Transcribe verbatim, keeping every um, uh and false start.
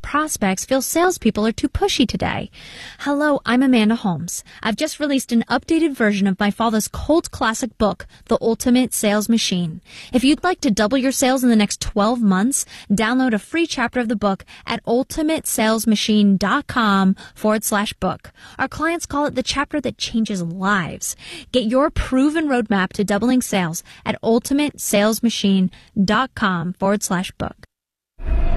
prospects feel salespeople are too pushy today. Hello, I'm Amanda Holmes. I've just released an updated version of my father's cult classic book, The Ultimate Sales Machine. If you'd like to double your sales in the next twelve months, download a free chapter of the book at ultimatesalesmachine.com forward slash book. Our clients call it the chapter that changes lives. Get your proven roadmap to doubling sales at ultimatesalesmachine.com forward slash book.